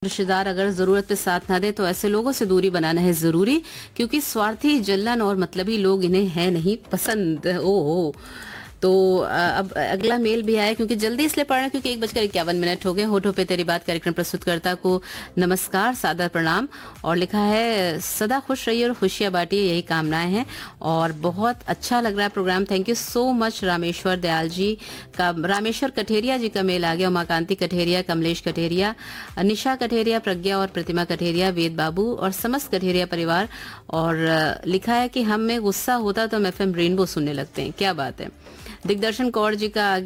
रिश्तेदार अगर जरूरत पे साथ ना दे तो ऐसे लोगों से दूरी बनाना है जरूरी, क्योंकि स्वार्थी, जलन और मतलबी लोग इन्हें है नहीं पसंद। ओ तो अब अगला मेल भी आया, क्योंकि जल्दी इसलिए पढ़ना क्योंकि 1:51 हो गए। होठों पे तेरी बात कार्यक्रम प्रस्तुतकर्ता को नमस्कार, सादर प्रणाम। और लिखा है सदा खुश रहिए और खुशियां बांटिए, यही कामनाएं हैं। और बहुत अच्छा लग रहा है programme, thank you so much. Rameshwar Dayal ji का, रामेश्वर कठेरिया जी का मेल आ गया। उमाकांति कठेरिया, कमलेश कठेरिया, निशा कठेरिया, प्रज्ञा और प्रतिमा कठेरिया, वेद बाबू और समस्त कठेरिया परिवार। और लिखा है कि हम में गुस्सा होता तो हम FM रेनबो सुनने लगते हैं। क्या बात है। दिग्दर्शन कौर जी का